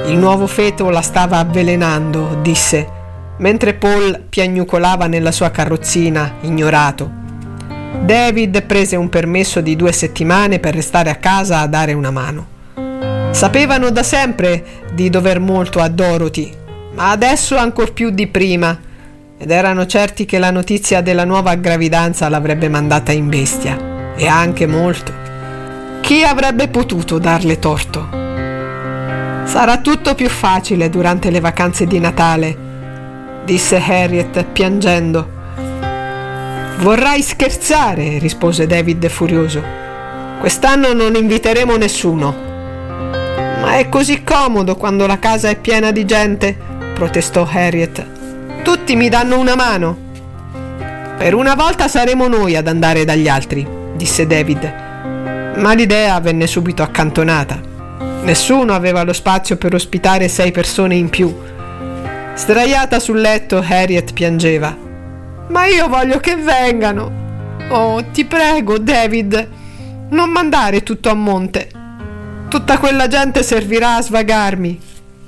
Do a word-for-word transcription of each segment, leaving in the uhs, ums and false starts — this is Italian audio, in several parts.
Il nuovo feto la stava avvelenando, disse, mentre Paul piagnucolava nella sua carrozzina, ignorato. David prese un permesso di due settimane per restare a casa a dare una mano. Sapevano da sempre di dover molto a Dorothy, ma adesso ancor più di prima, ed erano certi che la notizia della nuova gravidanza l'avrebbe mandata in bestia, e anche molto. Chi avrebbe potuto darle torto? Sarà tutto più facile durante le vacanze di Natale, disse Harriet piangendo. Vorrai scherzare, rispose David furioso. Quest'anno non inviteremo nessuno. Ma è così comodo quando la casa è piena di gente, protestò Harriet. Tutti mi danno una mano. Per una volta saremo noi ad andare dagli altri, disse David. Ma l'idea venne subito accantonata. Nessuno aveva lo spazio per ospitare sei persone in più. Sdraiata sul letto, Harriet piangeva. Ma io voglio che vengano. Oh, ti prego, David, non mandare tutto a monte. Tutta quella gente servirà a svagarmi.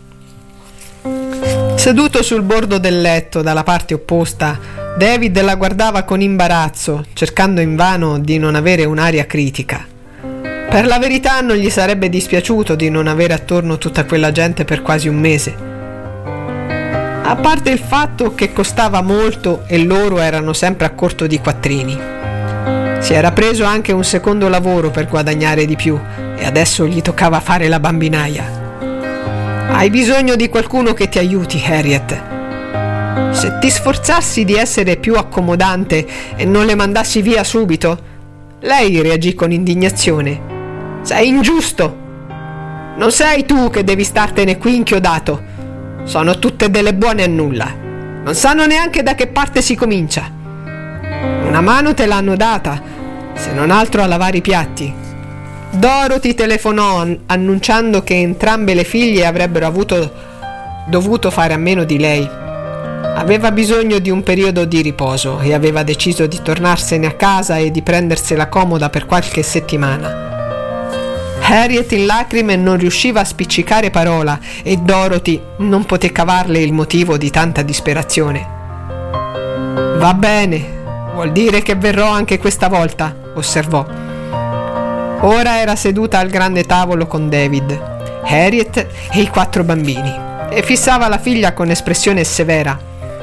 Seduto sul bordo del letto, dalla parte opposta, David la guardava con imbarazzo, cercando invano di non avere un'aria critica. Per la verità non gli sarebbe dispiaciuto di non avere attorno tutta quella gente per quasi un mese. A parte il fatto che costava molto e loro erano sempre a corto di quattrini. Si era preso anche un secondo lavoro per guadagnare di più e adesso gli toccava fare la bambinaia. Hai bisogno di qualcuno che ti aiuti, Harriet. Se ti sforzassi di essere più accomodante e non le mandassi via subito, lei reagì con indignazione. Sei ingiusto. Non sei tu che devi startene qui inchiodato. Sono tutte delle buone a nulla. Non sanno neanche da che parte si comincia. Una mano te l'hanno data, se non altro a lavare i piatti. Dorothy telefonò annunciando che entrambe le figlie avrebbero avuto dovuto fare a meno di lei. Aveva bisogno di un periodo di riposo e aveva deciso di tornarsene a casa e di prendersela comoda per qualche settimana. Harriet in lacrime non riusciva a spiccicare parola e Dorothy non poté cavarle il motivo di tanta disperazione. Va bene, vuol dire che verrò anche questa volta, osservò. Ora era seduta al grande tavolo con David, Harriet e i quattro bambini e fissava la figlia con espressione severa.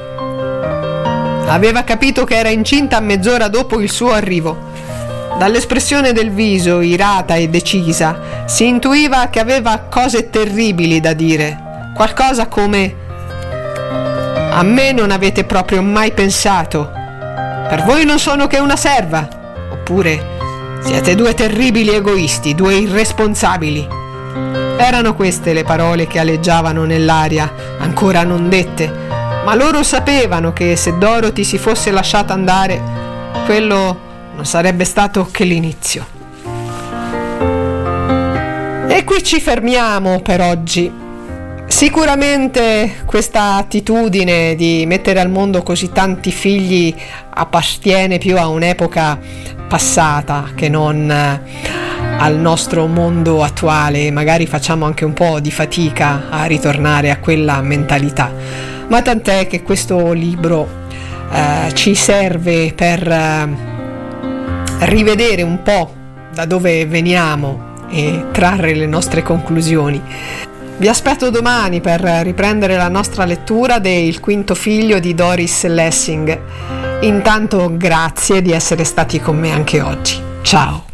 Aveva capito che era incinta mezz'ora dopo il suo arrivo. Dall'espressione del viso, irata e decisa, si intuiva che aveva cose terribili da dire, qualcosa come «A me non avete proprio mai pensato, per voi non sono che una serva», oppure «Siete due terribili egoisti, due irresponsabili». Erano queste le parole che aleggiavano nell'aria, ancora non dette, ma loro sapevano che se Dorothy si fosse lasciata andare, quello non sarebbe stato che l'inizio. E qui ci fermiamo per oggi. Sicuramente questa attitudine di mettere al mondo così tanti figli appartiene più a un'epoca passata che non al nostro mondo attuale. Magari facciamo anche un po' di fatica a ritornare a quella mentalità, ma tant'è che questo libro eh, ci serve per eh, rivedere un po' da dove veniamo e trarre le nostre conclusioni. Vi aspetto domani per riprendere la nostra lettura del quinto figlio di Doris Lessing. Intanto grazie di essere stati con me anche oggi. Ciao!